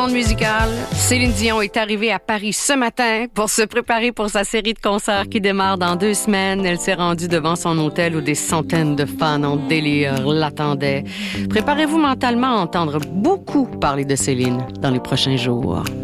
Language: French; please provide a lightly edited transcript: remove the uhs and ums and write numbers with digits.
monde musical. Céline Dion est arrivée à Paris ce matin pour se préparer pour sa série de concerts qui démarre dans 2 semaines. Elle s'est rendue devant son hôtel où des centaines de fans en délire l'attendaient. Préparez-vous mentalement à entendre beaucoup parler de Céline dans les prochains jours.